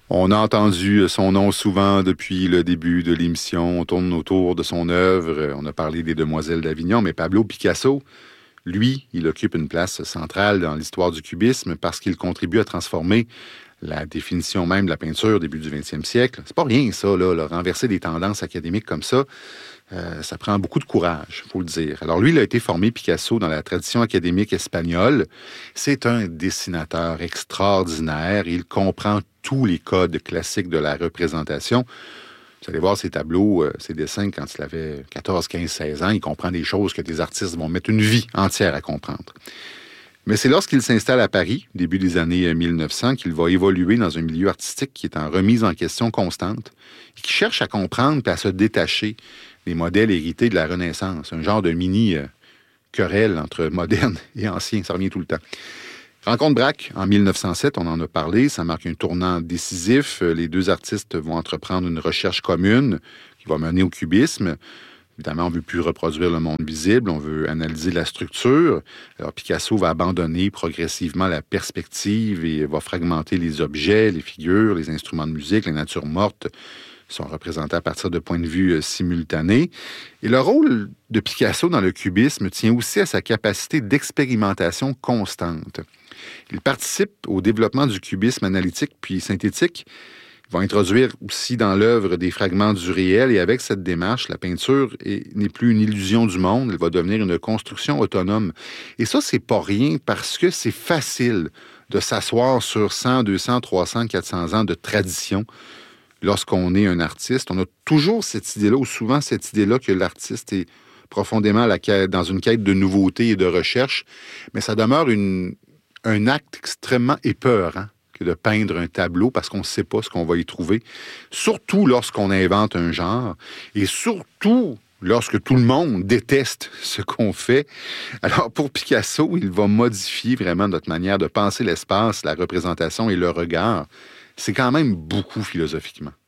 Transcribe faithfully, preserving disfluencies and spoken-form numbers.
On a entendu son nom souvent depuis le début de l'émission. On tourne autour de son œuvre. On a parlé des Demoiselles d'Avignon, mais Pablo Picasso, lui, il occupe une place centrale dans l'histoire du cubisme parce qu'il contribue à transformer la définition même de la peinture début du vingtième siècle. C'est pas rien, ça, là, là, renverser des tendances académiques comme ça. Euh, ça prend beaucoup de courage, il faut le dire. Alors lui, il a été formé, Picasso, dans la tradition académique espagnole. C'est un dessinateur extraordinaire. Il comprend tous les codes classiques de la représentation. Vous allez voir ses tableaux, euh, ses dessins, quand il avait quatorze, quinze, seize ans. Il comprend des choses que des artistes vont mettre une vie entière à comprendre. Mais c'est lorsqu'il s'installe à Paris, début des années mille neuf cents, qu'il va évoluer dans un milieu artistique qui est en remise en question constante et qui cherche à comprendre et à se détacher des modèles hérités de la Renaissance. Un genre de mini-querelle euh, entre moderne et ancien, ça revient tout le temps. Rencontre Braque, en mille neuf cent sept, on en a parlé, ça marque un tournant décisif. Les deux artistes vont entreprendre une recherche commune qui va mener au cubisme. Évidemment, on ne veut plus reproduire le monde visible, on veut analyser la structure. Alors, Picasso va abandonner progressivement la perspective et va fragmenter les objets, les figures, les instruments de musique, les natures mortes sont représentés à partir de points de vue euh, simultanés. Et le rôle de Picasso dans le cubisme tient aussi à sa capacité d'expérimentation constante. Il participe au développement du cubisme analytique puis synthétique. Il va introduire aussi dans l'œuvre des fragments du réel et avec cette démarche, la peinture est, n'est plus une illusion du monde, elle va devenir une construction autonome. Et ça, c'est pas rien parce que c'est facile de s'asseoir sur cent, deux cents, trois cents, quatre cents ans de tradition. Lorsqu'on est un artiste, on a toujours cette idée-là, ou souvent cette idée-là que l'artiste est profondément à la quête, dans une quête de nouveauté et de recherche, mais ça demeure une, un acte extrêmement épeurant que de peindre un tableau parce qu'on ne sait pas ce qu'on va y trouver, surtout lorsqu'on invente un genre, et surtout lorsque tout le monde déteste ce qu'on fait. Alors, pour Picasso, il va modifier vraiment notre manière de penser l'espace, la représentation et le regard. C'est quand même beaucoup philosophiquement.